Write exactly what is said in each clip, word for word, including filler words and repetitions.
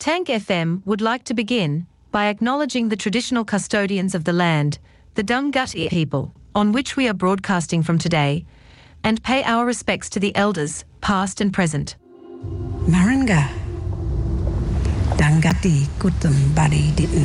Tank F M would like to begin by acknowledging the traditional custodians of the land, the Dunghutti people, on which we are broadcasting from today, and pay our respects to the elders, past and present. Maranga Dunghutti kutum bari ditten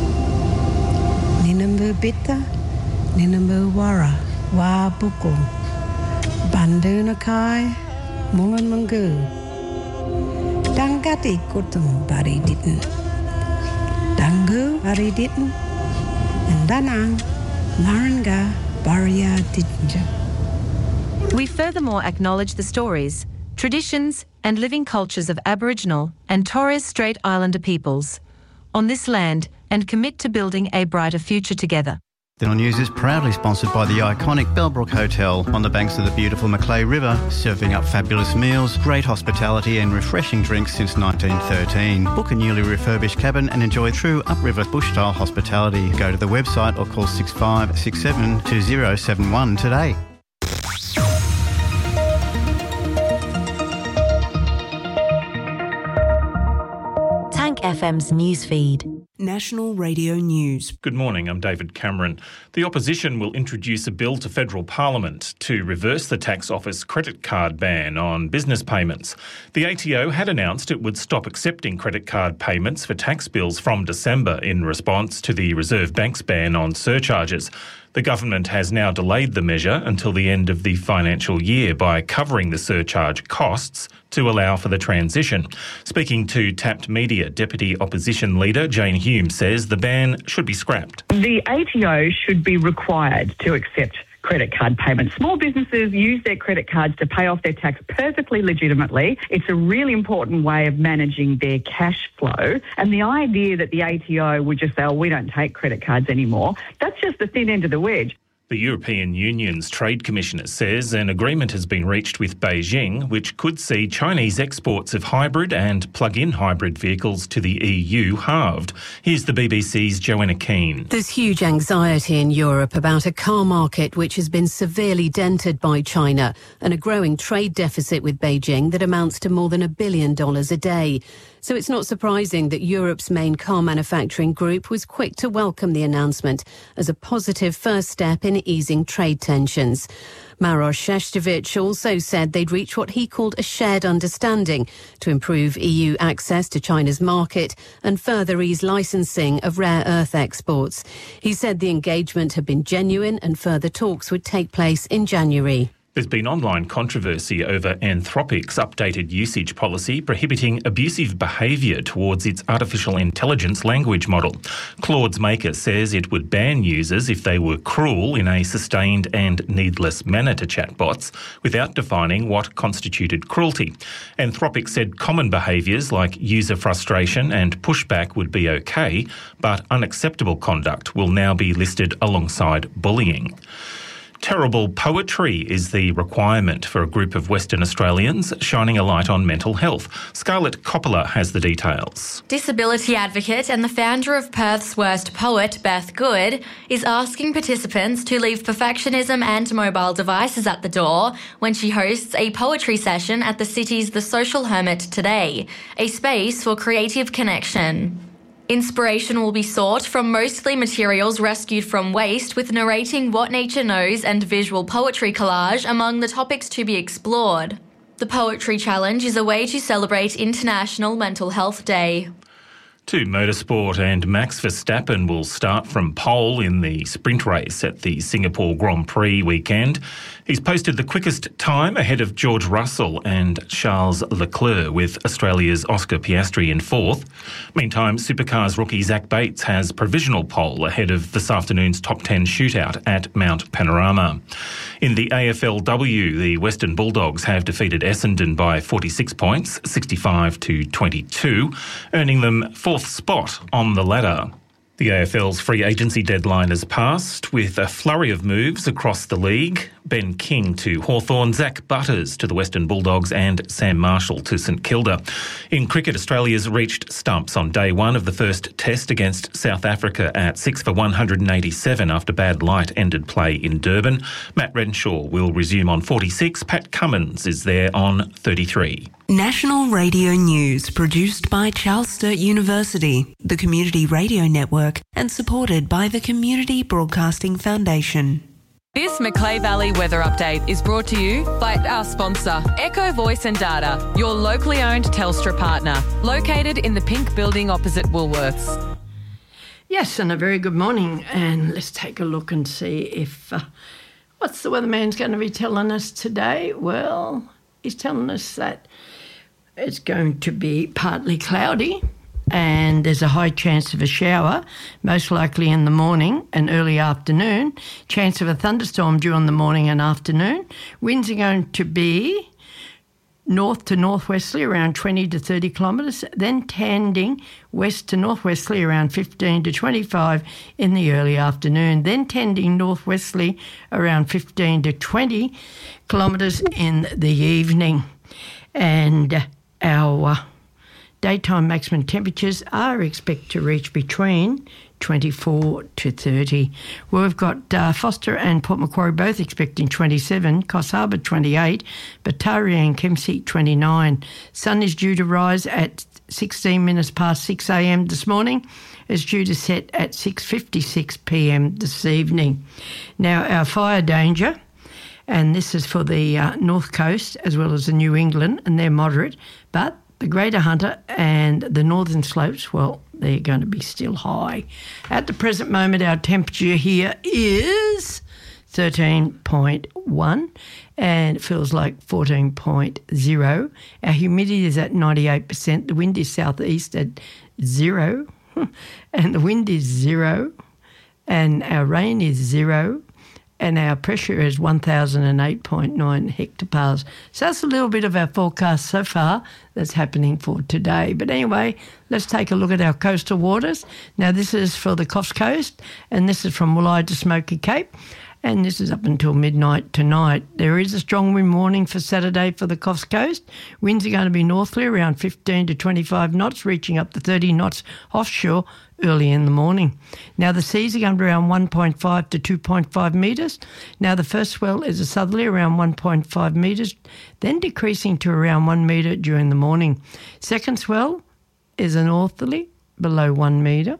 Ninambu bitta Ninambu wara wa buku Bandunakai Mungan Mungu Dunghutti kutum bari ditten Dangu bari ditten and Danang Maranga Baria Ditja. We furthermore acknowledge the stories, traditions, and living cultures of Aboriginal and Torres Strait Islander peoples on this land and commit to building a brighter future together. Dental News is proudly sponsored by the iconic Bellbrook Hotel on the banks of the beautiful Macleay River, serving up fabulous meals, great hospitality and refreshing drinks since nineteen thirteen. Book a newly refurbished cabin and enjoy true upriver bush-style hospitality. Go to the website or call six five six seven two zero seven one today. Tank F M's newsfeed. National Radio News. Good morning, I'm David Cameron. The opposition will introduce a bill to federal parliament to reverse the tax office credit card ban on business payments. The A T O had announced it would stop accepting credit card payments for tax bills from December in response to the Reserve Bank's ban on surcharges. The government has now delayed the measure until the end of the financial year by covering the surcharge costs to allow for the transition. Speaking to Tapped Media, Deputy Opposition Leader Jane Hume says the ban should be scrapped. The A T O should be required to accept credit card payments. Small businesses use their credit cards to pay off their tax perfectly legitimately. It's a really important way of managing their cash flow. And the idea that the A T O would just say, oh, we don't take credit cards anymore, that's just the thin end of the wedge. The European Union's Trade Commissioner says an agreement has been reached with Beijing which could see Chinese exports of hybrid and plug-in hybrid vehicles to the E U halved. Here's the B B C's Joanna Keane. There's huge anxiety in Europe about a car market which has been severely dented by China and a growing trade deficit with Beijing that amounts to more than a billion dollars a day. So it's not surprising that Europe's main car manufacturing group was quick to welcome the announcement as a positive first step in easing trade tensions. Maros Šefčovič also said they'd reached what he called a shared understanding to improve E U access to China's market and further ease licensing of rare earth exports. He said the engagement had been genuine and further talks would take place in January. There's been online controversy over Anthropic's updated usage policy prohibiting abusive behaviour towards its artificial intelligence language model. Claude's maker says it would ban users if they were cruel in a sustained and needless manner to chatbots without defining what constituted cruelty. Anthropic said common behaviours like user frustration and pushback would be okay, but unacceptable conduct will now be listed alongside bullying. Terrible poetry is the requirement for a group of Western Australians shining a light on mental health. Scarlett Coppola has the details. Disability advocate and the founder of Perth's Worst Poet, Beth Good, is asking participants to leave perfectionism and mobile devices at the door when she hosts a poetry session at the city's The Social Hermit today, a space for creative connection. Inspiration will be sought from mostly materials rescued from waste, with narrating what nature knows and visual poetry collage among the topics to be explored. The Poetry Challenge is a way to celebrate International Mental Health Day. To motorsport, and Max Verstappen will start from pole in the sprint race at the Singapore Grand Prix weekend. He's posted the quickest time ahead of George Russell and Charles Leclerc, with Australia's Oscar Piastri in fourth. Meantime, Supercars rookie Zach Bates has provisional pole ahead of this afternoon's top ten shootout at Mount Panorama. In the A F L W, the Western Bulldogs have defeated Essendon by forty-six points, sixty-five to twenty-two, earning them fourth spot on the ladder. The A F L's free agency deadline has passed, with a flurry of moves across the league. Ben King to Hawthorn, Zach Butters to the Western Bulldogs and Sam Marshall to St Kilda. In cricket, Australia's reached stumps on day one of the first test against South Africa at six for one hundred eighty-seven after bad light ended play in Durban. Matt Renshaw will resume on forty-six. Pat Cummins is there on thirty-three. National Radio News produced by Charles Sturt University, the Community Radio Network, and supported by the Community Broadcasting Foundation. This Macleay Valley weather update is brought to you by our sponsor, Echo Voice and Data, your locally owned Telstra partner, located in the pink building opposite Woolworths. Yes, and a very good morning, and let's take a look and see if, uh, what's the weatherman's going to be telling us today? Well, he's telling us that it's going to be partly cloudy, and there's a high chance of a shower, most likely in the morning and early afternoon. Chance of a thunderstorm during the morning and afternoon. Winds are going to be north to northwesterly around twenty to thirty kilometres, then tending west to northwesterly around fifteen to twenty-five in the early afternoon, then tending northwesterly around fifteen to twenty kilometres in the evening. And our uh, daytime maximum temperatures are expected to reach between twenty-four to thirty. Well, we've got uh, Foster and Port Macquarie both expecting twenty-seven, Coffs Harbour twenty-eight, Bataria and Kempsey twenty-nine. Sun is due to rise at sixteen minutes past six a.m. this morning. It's due to set at six fifty-six p.m. this evening. Now, our fire danger, and this is for the uh, North Coast as well as the New England, and they're moderate, but the Greater Hunter and the Northern Slopes, well, they're going to be still high. At the present moment, our temperature here is thirteen point one and it feels like fourteen point zero. Our humidity is at ninety-eight percent. The wind is southeast at zero and the wind is zero and our rain is zero. And our pressure is one thousand eight point nine hectopascals. So that's a little bit of our forecast so far that's happening for today. But anyway, let's take a look at our coastal waters. Now, this is for the Coffs Coast, and this is from Woollahra to Smoky Cape. And this is up until midnight tonight. There is a strong wind warning for Saturday for the Coffs Coast. Winds are going to be northerly around fifteen to twenty-five knots, reaching up to thirty knots offshore early in the morning. Now, the seas are going to be around one point five to two point five metres. Now, the first swell is a southerly around one point five metres, then decreasing to around one metre during the morning. Second swell is a northerly below one metre,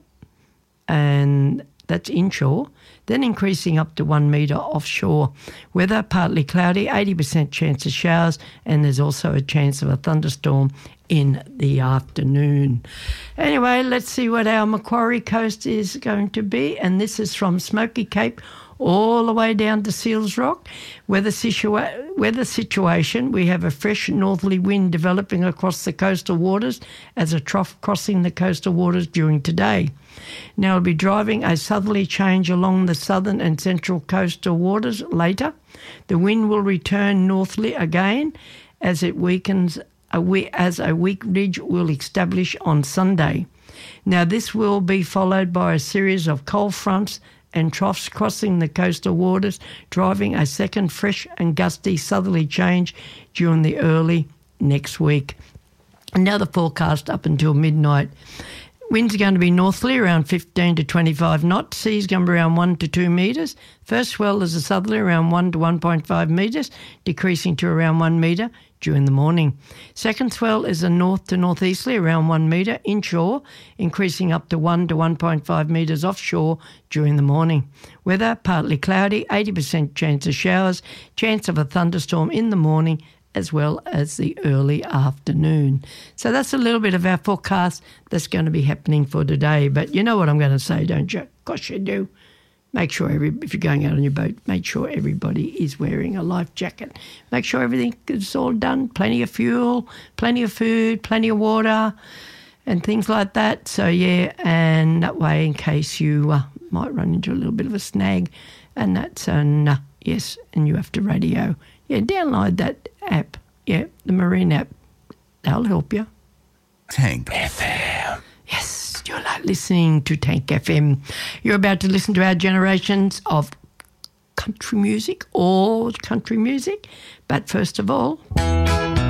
and that's inshore, then increasing up to one metre offshore. Weather partly cloudy, eighty percent chance of showers, and there's also a chance of a thunderstorm in the afternoon. Anyway, let's see what our Macquarie coast is going to be, and this is from Smoky Cape all the way down to Seals Rock. Weather, situa- weather situation, we have a fresh northerly wind developing across the coastal waters as a trough crossing the coastal waters during today. Now, it'll be driving a southerly change along the southern and central coastal waters later. The wind will return northerly again as it weakens, a we- as a weak ridge will establish on Sunday. Now, this will be followed by a series of cold fronts and troughs crossing the coastal waters, driving a second fresh and gusty southerly change during the early next week. And now the forecast up until midnight. Winds are going to be northerly around fifteen to twenty-five knots. Seas going to be around one to two metres. First swell is a southerly around one to one point five metres, decreasing to around one metre during the morning. Second swell is a north to northeasterly around one metre inshore, increasing up to one to one point five metres offshore during the morning. Weather partly cloudy, eighty percent chance of showers, chance of a thunderstorm in the morning as well as the early afternoon. So that's a little bit of our forecast that's going to be happening for today. But you know what I'm going to say, don't you? Of course you do. Make sure, every, if you're going out on your boat, make sure everybody is wearing a life jacket. Make sure everything is all done, plenty of fuel, plenty of food, plenty of water and things like that. So, yeah, and that way in case you uh, might run into a little bit of a snag, and that's, and, uh, yes, and you have to radio. Yeah, download that app. Yeah, the Marine app. That'll help you. Tank F M. Yes, you're like listening to Tank F M. You're about to listen to our generations of country music, all country music. But first of all...